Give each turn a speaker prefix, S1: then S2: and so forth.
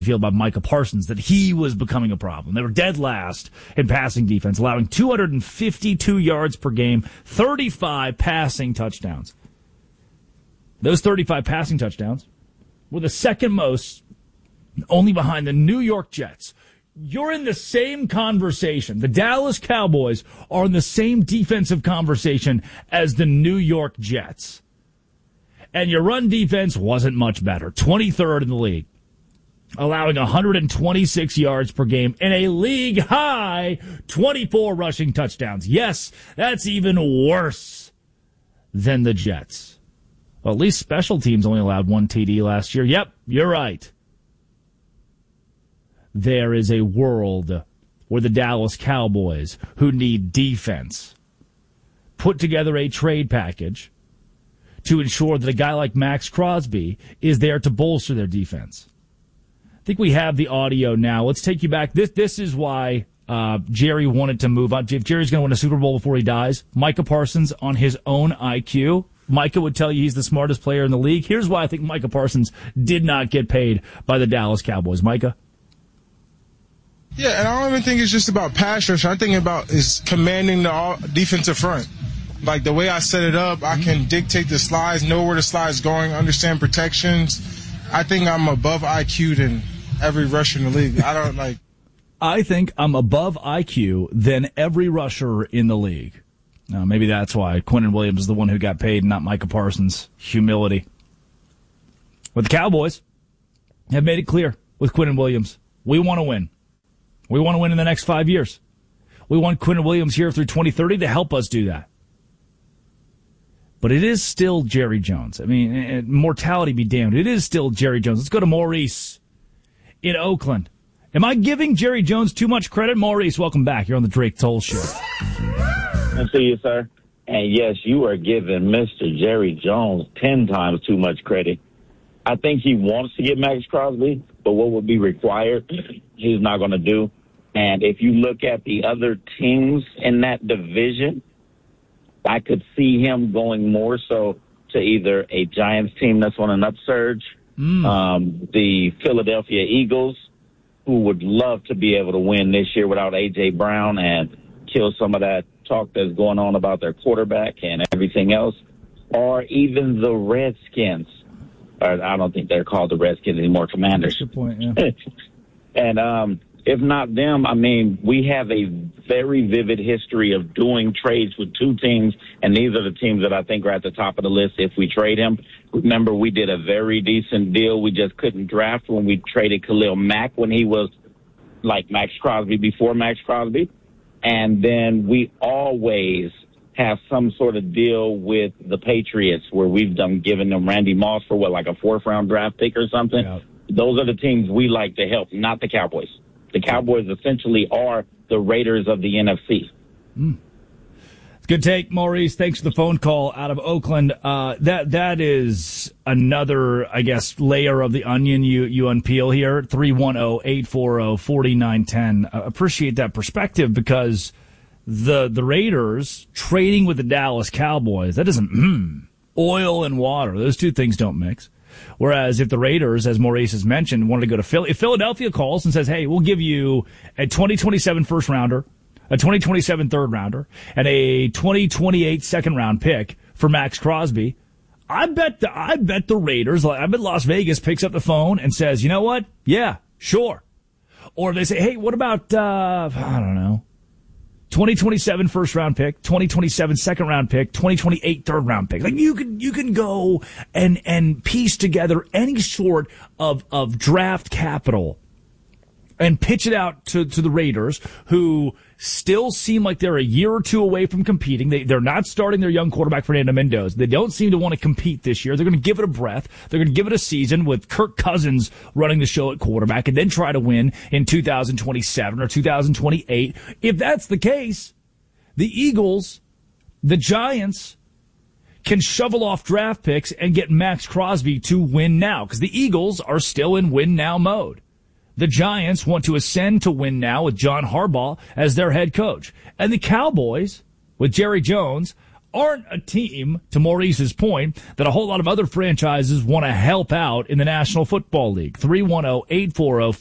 S1: feel about Micah Parsons, that he was becoming a problem. They were dead last in passing defense, allowing 252 yards per game, 35 passing touchdowns. Those 35 passing touchdowns were the second most, only behind the New York Jets. You're in the same conversation. The Dallas Cowboys are in the same defensive conversation as the New York Jets. And your run defense wasn't much better. 23rd in the league, allowing 126 yards per game and a league-high 24 rushing touchdowns. Yes, that's even worse than the Jets. Well, at least special teams only allowed 1 TD last year. Yep, you're right. There is a world where the Dallas Cowboys, who need defense, put together a trade package to ensure that a guy like Max Crosby is there to bolster their defense. I think we have the audio now. Let's take you back. This is why Jerry wanted to move on. If Jerry's going to win a Super Bowl before he dies, Micah Parsons, on his own IQ, Micah would tell you he's the smartest player in the league. Here's why I think Micah Parsons did not get paid by the Dallas Cowboys. Micah?
S2: Yeah, and I don't even think it's just about pass rush. I think about is commanding the defensive front. Like the way I set it up, I can dictate the slides, know where the slide's going, understand protections. I think I'm above IQ than every rusher in the league. I think I'm above IQ than every rusher in the league. Now, maybe that's why Quinnen Williams is the one who got paid, not Micah Parsons. Humility. But the Cowboys have made it clear with Quinnen Williams, we want to win. We want to win in the next 5 years. We want Quinnen Williams here through 2030 to help us do that. But it is still Jerry Jones. I mean, mortality be damned. It is still Jerry Jones. Let's go to Maurice in Oakland. Am I giving Jerry Jones too much credit? Maurice, welcome back. You're on the Drake Toll Show.
S3: I see you, sir. And yes, you are giving Mr. Jerry Jones 10 times too much credit. I think he wants to get Max Crosby, but what would be required, he's not going to do. And if you look at the other teams in that division, I could see him going more so to either a Giants team that's on an upsurge, the Philadelphia Eagles, who would love to be able to win this year without A.J. Brown and kill some of that talk that's going on about their quarterback and everything else, or even the Redskins. Or I don't think they're called the Redskins anymore, Commanders.
S1: That's a good point, yeah.
S3: And if not them, I mean, we have a very vivid history of doing trades with two teams, and these are the teams that I think are at the top of the list if we trade him. Remember, we did a very decent deal. We just couldn't draft when we traded Khalil Mack when he was like Max Crosby before Max Crosby. And then we always have some sort of deal with the Patriots where we've given them Randy Moss for like a 4th-round draft pick or something. Yeah. Those are the teams we like to help, not the Cowboys. The Cowboys essentially are the Raiders of the NFC.
S1: Good take, Maurice. Thanks for the phone call out of Oakland. That is another, I guess, layer of the onion you unpeel here. 310-840-4910. Appreciate that perspective because the Raiders trading with the Dallas Cowboys, that doesn't, oil and water. Those two things don't mix. Whereas if the Raiders, as Maurice has mentioned, wanted to go to Philly, if Philadelphia calls and says, hey, we'll give you a 2027 first rounder, a 2027 third rounder, and a 2028 second round pick for Max Crosby, I bet the Raiders, I bet Las Vegas picks up the phone and says, you know what? Yeah, sure. Or if they say, hey, what about, I don't know, 2027 first round pick, 2027 second round pick, 2028 third round pick. Like you can go and piece together any sort of draft capital and pitch it out to the Raiders, who still seem like they're a year or two away from competing. They're not starting their young quarterback, Fernando Mendoza. They don't seem to want to compete this year. They're going to give it a breath. They're going to give it a season with Kirk Cousins running the show at quarterback and then try to win in 2027 or 2028. If that's the case, the Eagles, the Giants, can shovel off draft picks and get Max Crosby to win now, because the Eagles are still in win now mode. The Giants want to ascend to win now with John Harbaugh as their head coach. And the Cowboys, with Jerry Jones, aren't a team, to Maurice's point, that a whole lot of other franchises want to help out in the National Football League. 310-840